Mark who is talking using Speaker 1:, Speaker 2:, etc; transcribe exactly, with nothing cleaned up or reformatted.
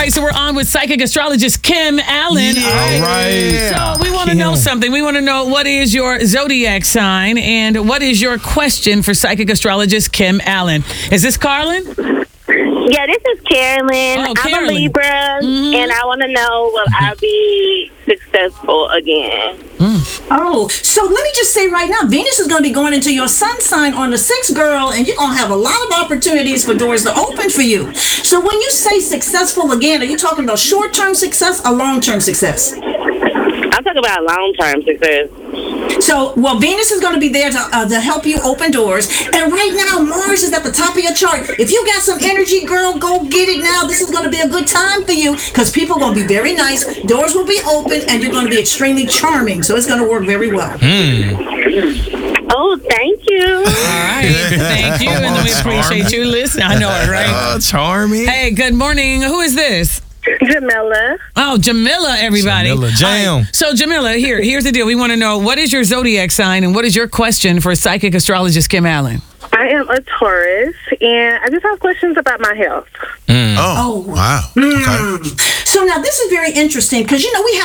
Speaker 1: right, so we're on with psychic astrologist Kim Allen.
Speaker 2: Yeah.
Speaker 1: All
Speaker 2: right.
Speaker 1: So we want to know something. We want to know what is your zodiac sign and what is your question for psychic astrologist Kim Allen. Is this Carlin?
Speaker 3: Yeah, this is Carolyn.
Speaker 1: Oh,
Speaker 3: I'm
Speaker 1: Carolyn.
Speaker 3: a Libra,
Speaker 1: Mhm.
Speaker 3: and I want to know, will I be successful again?
Speaker 4: Oh, so let me just say right now, Venus is going to be going into your sun sign on the sixth, girl, and you're going to have a lot of opportunities for doors to open for you. So when you say successful again, are you talking about short-term success or long-term success?
Speaker 3: I'm talking about long-term success.
Speaker 4: So, well, Venus is going to be there to, uh, to help you open doors. And right now, Mars is at the top of your chart. If you got some energy, girl, go get it now. This is going to be a good time for you because people are going to be very nice. Doors will be open, and you're going to be extremely charming. So it's going to work very well.
Speaker 3: Oh, thank you.
Speaker 1: All right. Thank you. And we appreciate you listening. I know it, right?
Speaker 2: Oh, charming.
Speaker 1: Hey, good morning. Who is this?
Speaker 3: Jamila.
Speaker 1: Oh, Jamila, everybody.
Speaker 2: Jamila, jam.
Speaker 1: All right, so, Jamila, here, here's the deal. We want to know, what is your zodiac sign and what is your question for psychic astrologist Kim Allen?
Speaker 3: I am a Taurus, and I just have questions about my health.
Speaker 2: Oh,
Speaker 4: Oh.
Speaker 2: wow. Okay.
Speaker 4: So now this is very interesting because, you know, we have